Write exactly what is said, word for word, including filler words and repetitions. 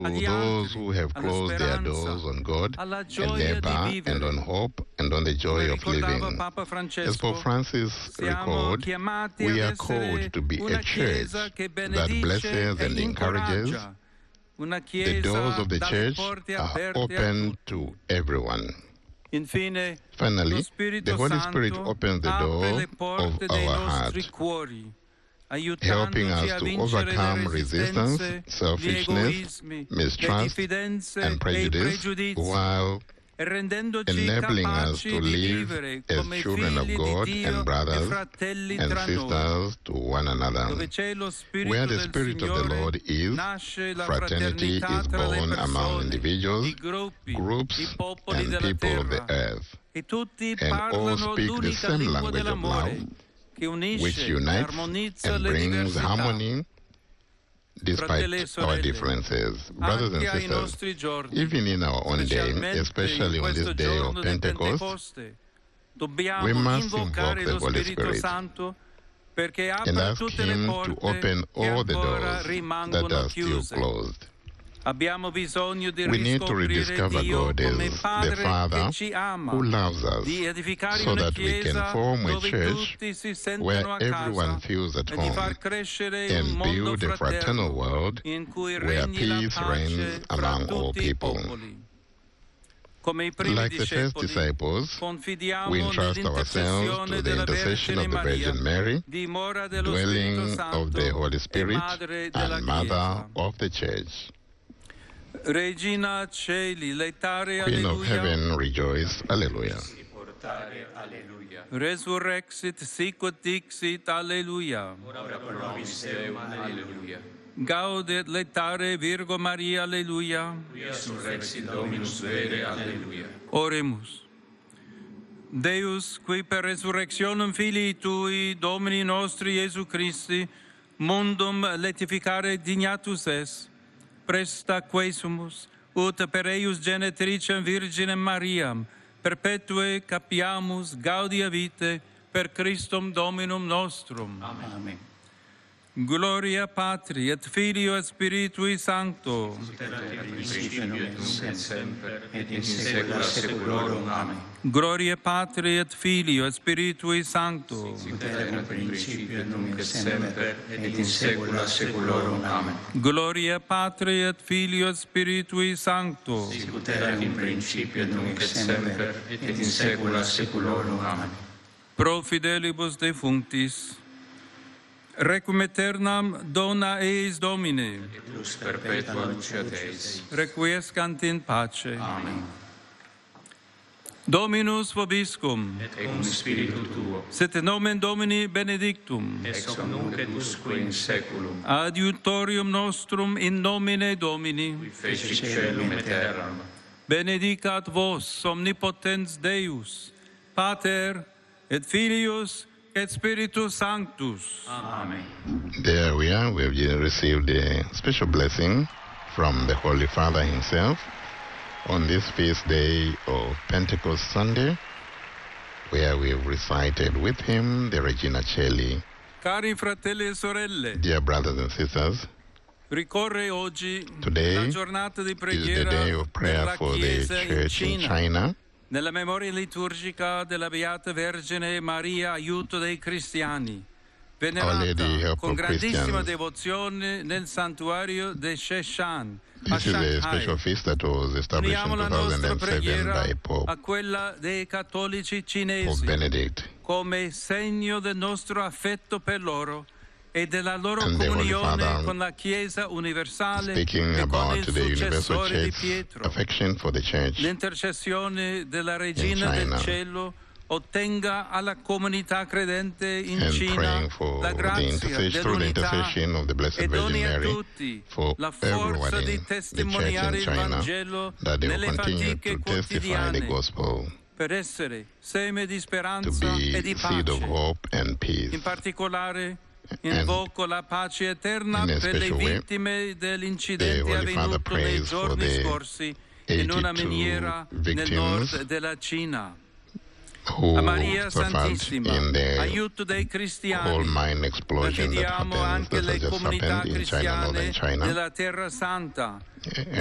those who have closed their doors on God and labor and on hope and on the joy of living. As Pope Francis recalled, we are called to be a church that blesses and encourages. The doors of the church are open to everyone. Finally, the Holy Spirit opens the door of our heart, helping us to overcome resistance, selfishness, mistrust, and prejudice, while enabling us to live as children of God and brothers and sisters to one another. Where the Spirit of the Lord is, fraternity is born among individuals, groups, and people of the earth, and all speak the same language of love, which unites and brings harmony despite our differences. Brothers and sisters, even in our own day, especially on this day of Pentecost, we must invoke the Holy Spirit and ask Him to open all the doors that are still closed. We need to rediscover God as the Father who loves us, so that we can form a church where everyone feels at home and build a fraternal world where peace reigns among all people. Like the first disciples, we entrust ourselves to the intercession of the Virgin Mary, dwelling of the Holy Spirit, and Mother of the Church. Regina Celi, letare, Queen of Heaven, rejoice, Alleluia. Resurrexit, sicut dixit, Alleluia. Ora pro nobis Deum, Alleluia. Gaudet, letare, Virgo Maria, Alleluia. Quia surrexit Dominus vere, Alleluia. Oremus. Deus, qui per resurrectionem Filii Tui, Domini nostri Iesu Christi, mundum letificare dignatus es, presta quesumus, ut per eius genetricem Virginem Mariam, perpetue capiamus gaudia vitae per Christum Dominum nostrum. Amen. Gloria Patri et Filio et Spiritui Sancto. Sic erat in principio et nunc et semper et in saecula saeculorum. Amen. Gloria Patri et Filio et Spiritui Sancto. Sic erat in principio et nunc et semper et in saecula saeculorum. Amen. Gloria Patri et Filio et Spiritui Sancto. Sic erat in principio et nunc et semper et in saecula saeculorum. Amen. Pro fidelibus defunctis, requiem aeternam dona eis Domine. Et lux perpetua luceat eis. Requiescant in pace. Amen. Dominus vobiscum. Et cum spiritu tuo. Sit nomen Domini benedictum. Ex hoc nunc et usque in saeculum. Adiutorium nostrum in nomine Domini. Qui feci caelum et terram. Benedicat vos omnipotens Deus, Pater et Filius et Spiritus Sanctus. Amen. There we are. We have received a special blessing from the Holy Father himself on this feast day of Pentecost Sunday, where we have recited with him the Regina Celi. Cari fratelli e sorelle, Dear brothers and sisters, ricorre oggi today la giornata di is the preghiera day of per prayer la for the Chiesa in Church in Cina, China, nella memoria liturgica della Beata Vergine Maria, aiuto dei cristiani, Our venerata Lady, Help con of grandissima Christians. devozione nel santuario di Sheshan a This is a Shanghai. special feast that was established in Uniamo la nostra two thousand seven preghiera by Pope, a quella dei cattolici Pope cinesi Benedict. come segno del nostro affetto per loro e della loro And the Holy comunione Father, con la Chiesa universale Speaking e con about il the universal successore di church, Pietro. affection for the church, L'intercessione della Regina China. del Cielo ottenga alla comunità credente in and Cina praying for la the grazia intercession, through the dell'unità intercession of the Blessed e Virgin doni a Mary tutti for la everyone forza in di the church testimoniare in il China, Vangelo that they will nelle continue fatiche to testify the quotidiane gospel, per essere seme di to speranza e di be seed of pace. hope and peace. In particolare And invoco la pace eterna in a per le special way, vittime dell'incidente the Holy Father avvenuto nei prays for giorni the scorsi in una eighty-two miniera nel victims nord della Cina. who a Maria suffered Santissima, in the aiuto dei coal cristiani. mine explosion that Chiediamo happens, anche that le has just comunità happened in China, cristiane northern China. della Terra Santa.